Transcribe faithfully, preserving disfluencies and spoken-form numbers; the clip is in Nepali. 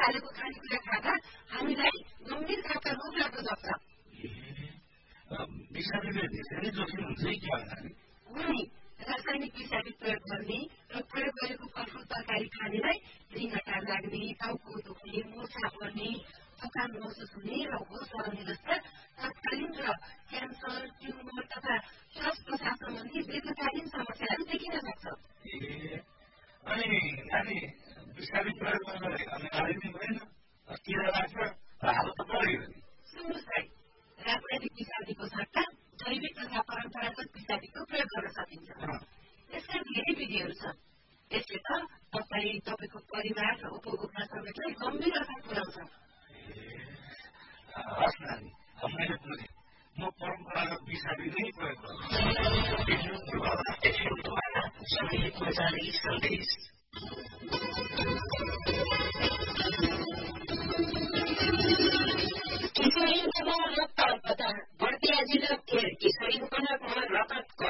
हालेको खानेकुरा खाँदा हामीलाई गम्भीर खालका रोग लाग्न सक्छ। विषादीले धेरै जोखिम हुन्छ कि के भन्दा नि रासायनिक विषादी प्रयोग गर्ने र प्रयोग गरेको फलफुल तरकारी खानेलाई रिङ्गटा लाग्ने, टाउको दुख्ने, मोर्छा पर्ने, थकान महसुस हुने र होस हराउने जस्ता तत्कालीन र क्यान्सर, ट्युमर तथा श्वास प्रश्वास सम्बन्धी दीर्घकालीन समस्याहरू देखिन सक्छ। अनि नानी विषादी प्रयोग गर्नलाई अनि अलिकति हुँदैन किरा लाग्छ र हालत त पऱ्यो नि। सुन्नुहोस् भाइ, रासायनिक विषादीको सट्टा जैविक तथा परम्परागत विषादीको प्रयोग गर्न सकिन्छ। यसका धेरै विधिहरू छन्। यसले त तपाईँ, तपाईँको परिवार र उपभोक्ता समेतलाई गम्भीर असर पुर्याउँछ। हस् नानी, मैले बुझेँ। म परम्परागत विषादी नै प्रयोग गर्छु। किशोरी रक्त अल्पता बढ्ती जिल्ला किशोरी उपनाथमा रगत